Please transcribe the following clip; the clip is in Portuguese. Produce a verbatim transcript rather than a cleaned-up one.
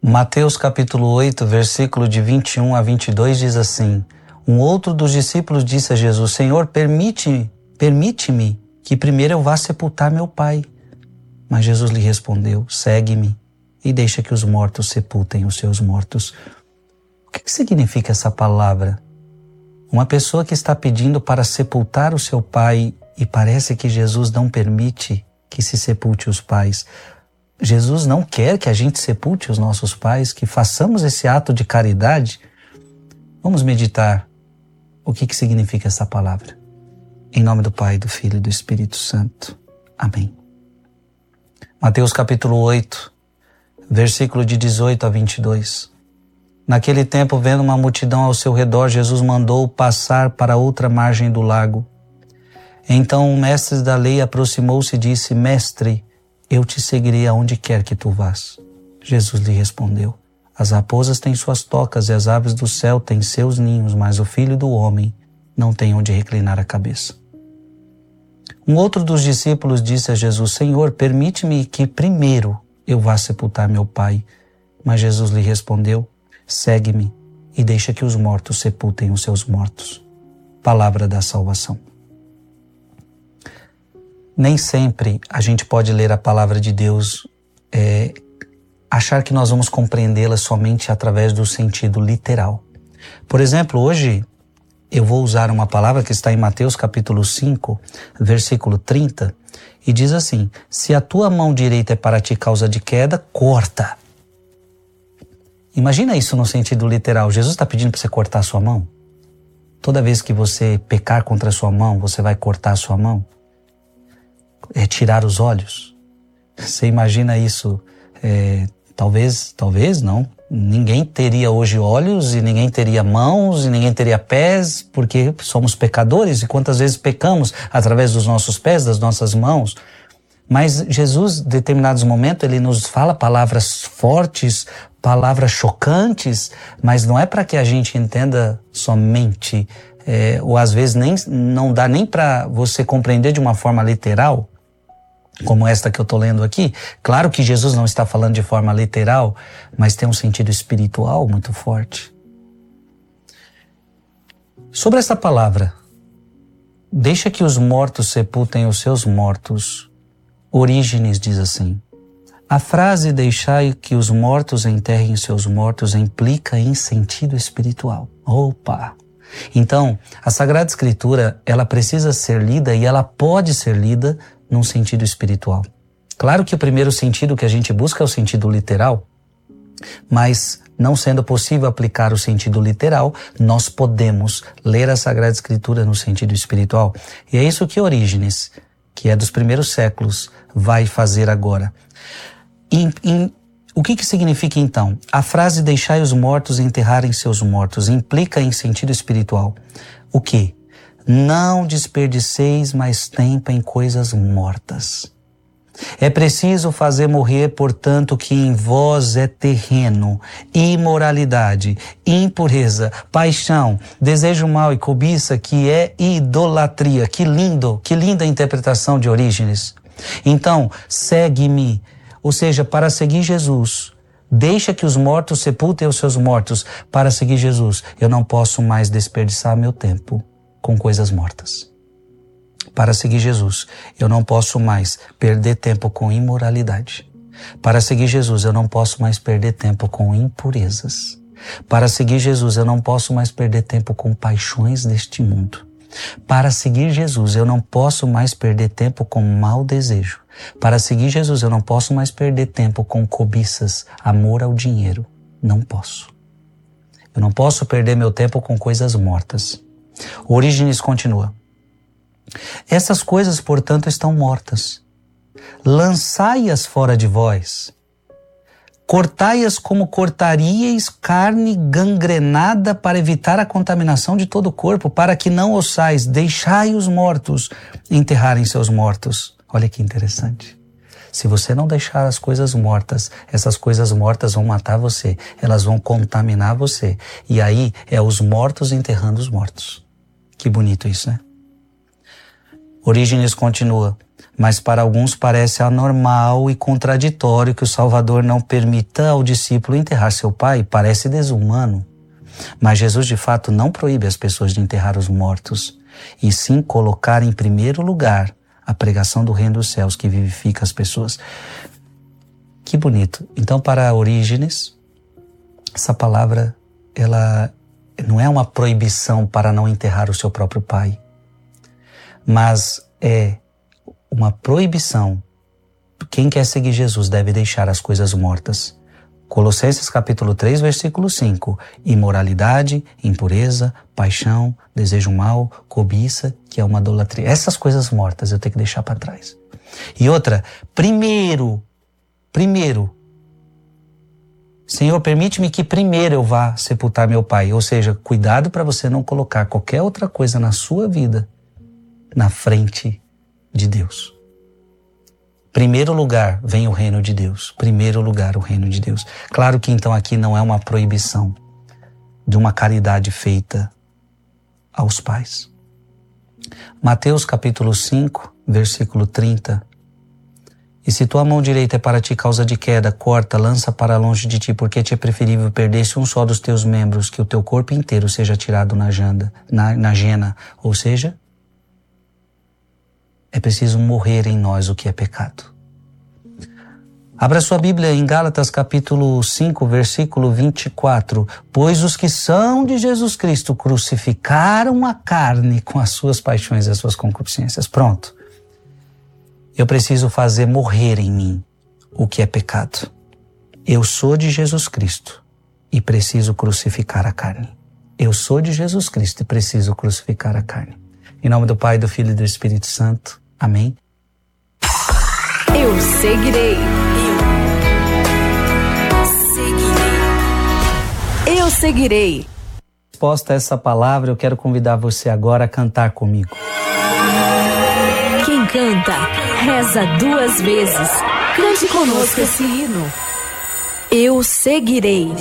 Mateus capítulo oito, versículo de vinte e um a vinte e dois diz assim: Um outro dos discípulos disse a Jesus: Senhor, permite, permite-me que primeiro eu vá sepultar meu pai. Mas Jesus lhe respondeu: segue-me e deixa que os mortos sepultem os seus mortos. O que significa essa palavra? Uma pessoa que está pedindo para sepultar o seu pai e parece que Jesus não permite que se sepulte os pais. Jesus não quer que a gente sepulte os nossos pais, que façamos esse ato de caridade. Vamos meditar o que, que significa essa palavra. Em nome do Pai, do Filho e do Espírito Santo. Amém. Mateus capítulo oito, versículo de dezoito a vinte e dois. Naquele tempo, vendo uma multidão ao seu redor, Jesus mandou passar para outra margem do lago. Então o mestre da lei aproximou-se e disse: Mestre, eu te seguirei aonde quer que tu vás. Jesus lhe respondeu: As raposas têm suas tocas e as aves do céu têm seus ninhos, mas o Filho do Homem não tem onde reclinar a cabeça. Um outro dos discípulos disse a Jesus: Senhor, permite-me que primeiro eu vá sepultar meu pai. Mas Jesus lhe respondeu: Segue-me e deixa que os mortos sepultem os seus mortos. Palavra da salvação. Nem sempre a gente pode ler a palavra de Deus, é, achar que nós vamos compreendê-la somente através do sentido literal. Por exemplo, hoje eu vou usar uma palavra que está em Mateus capítulo cinco, versículo trinta, e diz assim: se a tua mão direita é para ti causa de queda, corta. Imagina isso no sentido literal. Jesus está pedindo para você cortar a sua mão? Toda vez que você pecar contra a sua mão, você vai cortar a sua mão? É tirar os olhos? Você imagina isso? É, talvez, talvez não. Ninguém teria hoje olhos e ninguém teria mãos e ninguém teria pés, porque somos pecadores e quantas vezes pecamos através dos nossos pés, das nossas mãos. Mas Jesus, em determinados momentos, ele nos fala palavras fortes, palavras chocantes, mas não é para que a gente entenda somente, é, ou às vezes nem, não dá nem para você compreender de uma forma literal, como esta que eu estou lendo aqui. Claro que Jesus não está falando de forma literal, mas tem um sentido espiritual muito forte. Sobre essa palavra, deixa que os mortos sepultem os seus mortos, Orígenes diz assim: a frase deixai que os mortos enterrem seus mortos implica em sentido espiritual. Opa! Então, a Sagrada Escritura, ela precisa ser lida e ela pode ser lida num sentido espiritual. Claro que o primeiro sentido que a gente busca é o sentido literal, mas não sendo possível aplicar o sentido literal, nós podemos ler a Sagrada Escritura no sentido espiritual. E é isso que Orígenes, que é dos primeiros séculos, vai fazer agora. Em, em, o que que significa então? A frase deixai os mortos enterrarem seus mortos implica em sentido espiritual. O quê? Não desperdiceis mais tempo em coisas mortas. É preciso fazer morrer, portanto, que em vós é terreno, imoralidade, impureza, paixão, desejo mau e cobiça, que é idolatria. Que lindo, que linda interpretação de Orígenes. Então, segue-me, ou seja, para seguir Jesus, deixa que os mortos sepultem os seus mortos. Para seguir Jesus, eu não posso mais desperdiçar meu tempo com coisas mortas. Para seguir Jesus, eu não posso mais perder tempo com imoralidade. Para seguir Jesus, eu não posso mais perder tempo com impurezas. Para seguir Jesus, eu não posso mais perder tempo com paixões deste mundo. Para seguir Jesus, eu não posso mais perder tempo com mau desejo. Para seguir Jesus, eu não posso mais perder tempo com cobiças, amor ao dinheiro. Não posso. Eu não posso perder meu tempo com coisas mortas. Orígenes continua: essas coisas, portanto, estão mortas. Lançai-as fora de vós. Cortai-as como cortaríeis carne gangrenada para evitar a contaminação de todo o corpo, para que não ossais, deixai os mortos enterrarem seus mortos. Olha que interessante. Se você não deixar as coisas mortas, essas coisas mortas vão matar você, elas vão contaminar você. E aí é os mortos enterrando os mortos. Que bonito isso, né? Orígenes continua: Mas para alguns parece anormal e contraditório que o Salvador não permita ao discípulo enterrar seu pai. Parece desumano. Mas Jesus de fato não proíbe as pessoas de enterrar os mortos, e sim colocar em primeiro lugar a pregação do reino dos céus que vivifica as pessoas. Que bonito. Então, para Orígenes, essa palavra, ela não é uma proibição para não enterrar o seu próprio pai, mas é uma proibição. Quem quer seguir Jesus deve deixar as coisas mortas. Colossenses capítulo três, versículo cinco. Imoralidade, impureza, paixão, desejo mau, cobiça, que é uma idolatria. Essas coisas mortas eu tenho que deixar para trás. E outra, primeiro, primeiro, Senhor, permite-me que primeiro eu vá sepultar meu pai. Ou seja, cuidado para você não colocar qualquer outra coisa na sua vida na frente de Deus. Primeiro lugar vem o reino de Deus. Primeiro lugar o reino de Deus. Claro que então aqui não é uma proibição de uma caridade feita aos pais. Mateus capítulo cinco, versículo trinta. E se tua mão direita é para ti causa de queda, corta, lança para longe de ti, porque te é preferível perder-se um só dos teus membros, que o teu corpo inteiro seja tirado na janda, na, na jena. Ou seja, é preciso morrer em nós o que é pecado. Abra sua Bíblia em Gálatas capítulo cinco, versículo vinte e quatro. Pois os que são de Jesus Cristo crucificaram a carne com as suas paixões e as suas concupiscências. Pronto. Eu preciso fazer morrer em mim o que é pecado. Eu sou de Jesus Cristo e preciso crucificar a carne. Eu sou de Jesus Cristo e preciso crucificar a carne. Em nome do Pai, do Filho e do Espírito Santo. Amém. Eu seguirei. Eu seguirei. Eu seguirei. Resposta a essa palavra, eu quero convidar você agora a cantar comigo. Quem canta, reza duas vezes. Cante conosco esse hino. Eu seguirei.